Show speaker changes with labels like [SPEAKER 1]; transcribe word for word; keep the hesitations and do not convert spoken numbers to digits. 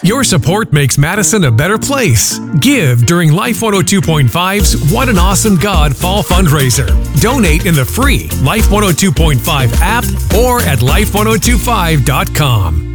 [SPEAKER 1] Your support makes Madison a better place. Give during Life one oh two point five's What an Awesome God Fall Fundraiser. Donate in the free Life one oh two point five app or at life ten twenty-five dot com.